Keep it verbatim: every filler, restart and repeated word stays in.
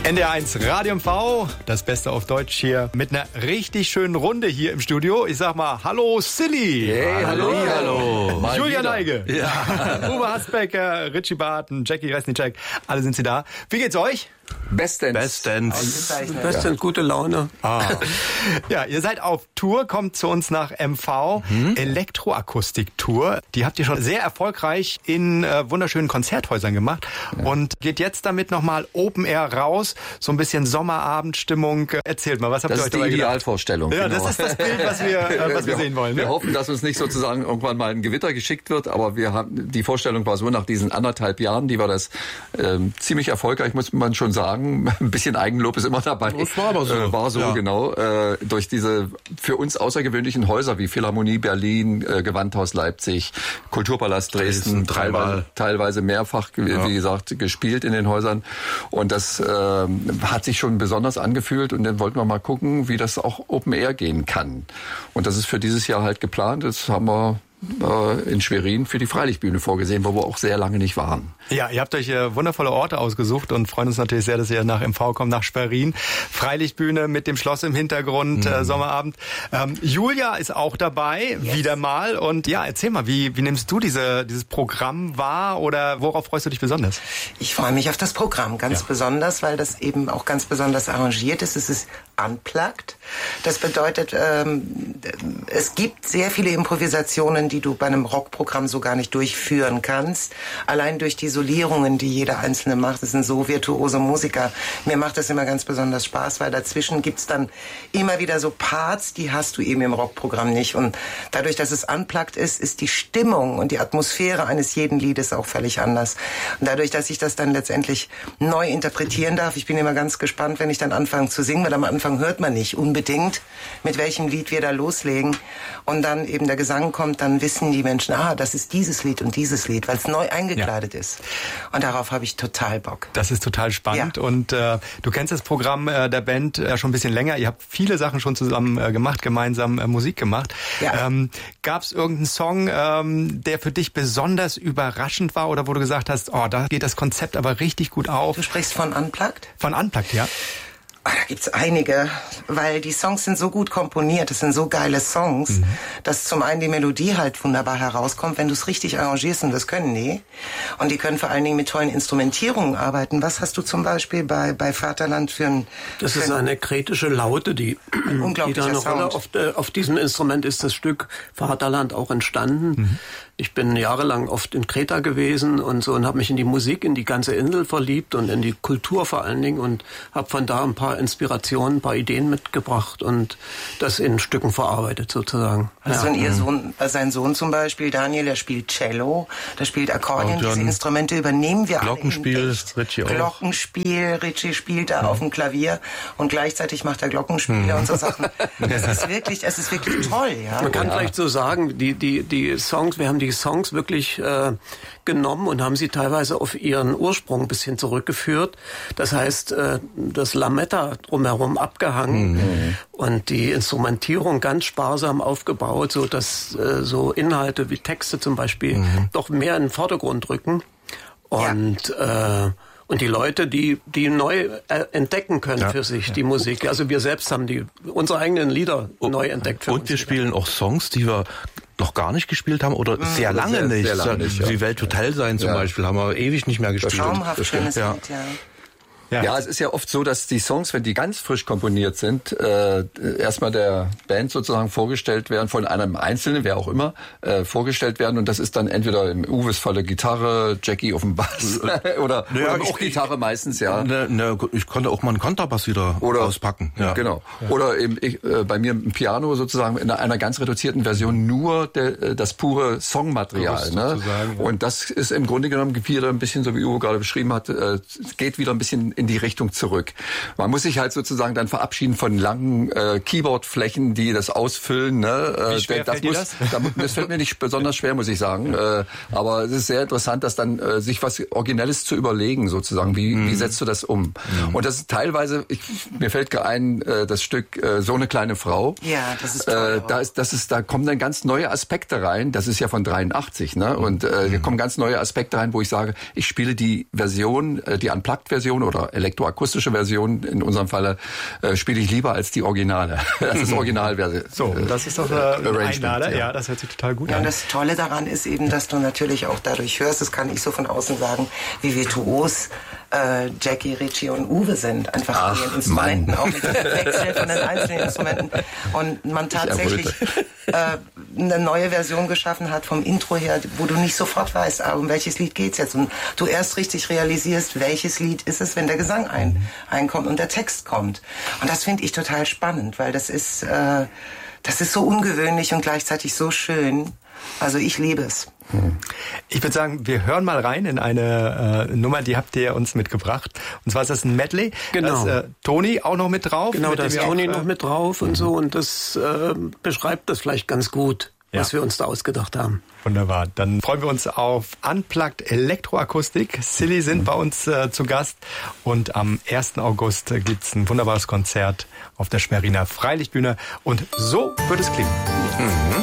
N D R eins Radio M V, das Beste auf Deutsch hier mit einer richtig schönen Runde hier im Studio. Ich sag mal, hallo Silly. Hey, hallo. Hallo. Mal Julia wieder. Neige. Ja. Uwe Hasbecker, Richie Barton, Jackie Resnicek. Alle sind sie da. Wie geht's euch? Bestens. Bestens. Bestens, gute Laune. Ah. Ja, ihr seid auf Tour, kommt zu uns nach M V. Hm? Elektroakustik-Tour. Die habt ihr schon sehr erfolgreich in äh, wunderschönen Konzerthäusern gemacht. Ja. Und geht jetzt damit nochmal Open Air raus. So ein bisschen Sommerabendstimmung. Erzählt mal, was habt das ihr euch dabei gedacht? Das ist die Idealvorstellung. Ja, genau. Das ist das Bild, was wir, äh, was wir, wir sehen wollen. Wir ne? hoffen, dass uns nicht sozusagen irgendwann mal ein Gewitter geschickt wird. Aber wir haben, die Vorstellung war so, nach diesen anderthalb Jahren, die war das ähm, ziemlich erfolgreich, muss man schon sagen. Ein bisschen Eigenlob ist immer dabei. Das war aber so. Äh, war so, ja. genau. Äh, durch diese für uns außergewöhnlichen Häuser wie Philharmonie Berlin, äh, Gewandhaus Leipzig, Kulturpalast Dresden, Dresden teilweise, teilweise mehrfach, ja. wie gesagt, gespielt in den Häusern. Und das äh, hat sich schon besonders angefühlt. Und dann wollten wir mal gucken, wie das auch Open Air gehen kann. Und das ist für dieses Jahr halt geplant. Das haben wir in Schwerin für die Freilichtbühne vorgesehen, wo wir auch sehr lange nicht waren. Ja, ihr habt euch äh, wundervolle Orte ausgesucht und freuen uns natürlich sehr, dass ihr nach M V kommt, nach Schwerin. Freilichtbühne mit dem Schloss im Hintergrund, mhm. äh, Sommerabend. Ähm, Julia ist auch dabei, yes. wieder mal. Und ja, erzähl mal, wie, wie nimmst du diese, dieses Programm wahr oder worauf freust du dich besonders? Ich freue mich auf das Programm ganz ja. besonders, weil das eben auch ganz besonders arrangiert ist. Es ist unplugged. Das bedeutet, ähm, es gibt sehr viele Improvisationen, die du bei einem Rockprogramm so gar nicht durchführen kannst. Allein durch die Solierungen, die jeder Einzelne macht. Das sind so virtuose Musiker. Mir macht das immer ganz besonders Spaß, weil dazwischen gibt's dann immer wieder so Parts, die hast du eben im Rockprogramm nicht. Und dadurch, dass es unplugged ist, ist die Stimmung und die Atmosphäre eines jeden Liedes auch völlig anders. Und dadurch, dass ich das dann letztendlich neu interpretieren darf, ich bin immer ganz gespannt, wenn ich dann anfange zu singen, weil am Anfang hört man nicht unbedingt, mit welchem Lied wir da loslegen. Und dann eben der Gesang kommt, dann wissen die Menschen, ah, das ist dieses Lied und dieses Lied, weil es neu eingekleidet ja. ist. Und darauf habe ich total Bock. Das ist total spannend. Ja. Und äh, du kennst das Programm äh, der Band äh, schon ein bisschen länger. Ihr habt viele Sachen schon zusammen äh, gemacht, gemeinsam äh, Musik gemacht. Ja. Ähm, Gab es irgendeinen Song, ähm, der für dich besonders überraschend war oder wo du gesagt hast, oh, da geht das Konzept aber richtig gut auf? Du sprichst von Unplugged? Von Unplugged, ja. Da gibt's einige, weil die Songs sind so gut komponiert, das sind so geile Songs, mhm. dass zum einen die Melodie halt wunderbar herauskommt, wenn du es richtig arrangierst, und das können die. Und die können vor allen Dingen mit tollen Instrumentierungen arbeiten. Was hast du zum Beispiel bei, bei Vaterland für ein... Das für ist eine kritische Laute, die, ein die da eine Rolle auf, äh, auf diesem Instrument ist das Stück Vaterland auch entstanden. Mhm. Ich bin jahrelang oft in Kreta gewesen und so und habe mich in die Musik, in die ganze Insel verliebt und in die Kultur vor allen Dingen und habe von da ein paar Inspirationen, ein paar Ideen mitgebracht und das in Stücken verarbeitet sozusagen. Also ja. ihr Sohn, sein Sohn zum Beispiel, Daniel, der spielt Cello, der spielt Akkordeon, diese Instrumente übernehmen wir Glockenspiel, alle in echt. Richie auch. Glockenspiel, Richie spielt da mhm. auf dem Klavier und gleichzeitig macht er Glockenspiele mhm. und so Sachen. Das ist wirklich, es ist wirklich toll, ja. Man kann ja. vielleicht so sagen, die die die Songs, wir haben die Songs wirklich äh, genommen und haben sie teilweise auf ihren Ursprung ein bisschen zurückgeführt. Das heißt, äh, das Lametta drumherum abgehangen mhm. und die Instrumentierung ganz sparsam aufgebaut, so dass äh, so Inhalte wie Texte zum Beispiel mhm. doch mehr in den Vordergrund rücken. Und ja. äh, Und die Leute, die die neu äh, entdecken können ja, für sich ja. die Musik. Also wir selbst haben die unsere eigenen Lieder und, neu entdeckt für und uns. Und wir spielen auch Songs, die wir noch gar nicht gespielt haben oder mhm. sehr lange sehr, nicht. Sehr lange nicht ja. Die Welt Hotel sein zum ja. Beispiel haben wir ewig nicht mehr gespielt. Traumhaft schönes ja. Lied, ja. Ja. ja, es ist ja oft so, dass die Songs, wenn die ganz frisch komponiert sind, äh, erstmal der Band sozusagen vorgestellt werden, von einem Einzelnen, wer auch immer, äh, vorgestellt werden. Und das ist dann entweder im Uwes Falle Gitarre, Jackie auf dem Bass oder, naja, oder auch ich, Gitarre meistens, ja. Ne, ne, ich konnte auch mal einen Kontrabass wieder oder, auspacken. Ja. Genau. Ja. Oder eben ich, äh, bei mir im Piano sozusagen in einer ganz reduzierten Version nur der, das pure Songmaterial. Ne? Ja. Und das ist im Grunde genommen wieder ein bisschen, so wie Uwe gerade beschrieben hat, äh, geht wieder ein bisschen in die Richtung zurück. Man muss sich halt sozusagen dann verabschieden von langen äh, Keyboardflächen, die das ausfüllen. Ne? Wie äh, schwer das, fällt dir muss, das? das fällt mir nicht besonders schwer, muss ich sagen. Äh, aber es ist sehr interessant, dass dann äh, sich was Originelles zu überlegen, sozusagen. Wie, mhm. wie setzt du das um? Mhm. Und das ist teilweise, ich, mir fällt gerade ein, äh, das Stück äh, So eine kleine Frau. Ja, das ist toll. Äh, da ist, das ist, da kommen dann ganz neue Aspekte rein. Das ist ja von dreiundachtzig, ne? Und äh, mhm. da kommen ganz neue Aspekte rein, wo ich sage, ich spiele die Version, äh, die Unplugged-Version oder aber elektroakustische Version in unserem Falle äh, spiele ich lieber als die Originale. Das ist Originalversion. So, das ist doch äh, ein Einlader. Ja, das hört sich total gut ja, an. Und das Tolle daran ist eben, dass du natürlich auch dadurch hörst, das kann ich so von außen sagen, wie virtuos äh, Jackie, Richie und Uwe sind. Einfach Ach, mit ihren Instrumenten, Mann. auch mit dem Wechsel von den einzelnen Instrumenten. Und man tatsächlich äh, eine neue Version geschaffen hat vom Intro her, wo du nicht sofort weißt, ah, um welches Lied geht's jetzt. Und du erst richtig realisierst, welches Lied ist es, wenn der Gesang ein, einkommt und der Text kommt. Und das finde ich total spannend, weil das ist, äh, das ist so ungewöhnlich und gleichzeitig so schön. Also ich liebe es. Ich würde sagen, wir hören mal rein in eine äh, Nummer, die habt ihr uns mitgebracht. Und zwar ist das ein Medley. Genau. Da ist äh, Toni auch noch mit drauf. Genau, da ist Toni auch, äh, noch mit drauf und so. Und das äh, beschreibt das vielleicht ganz gut, ja, was wir uns da ausgedacht haben. Wunderbar. Dann freuen wir uns auf Unplugged Elektroakustik. Silly sind bei uns äh, zu Gast. Und am ersten August äh, gibt's ein wunderbares Konzert auf der Schweriner Freilichtbühne. Und so wird es klingen. Mhm.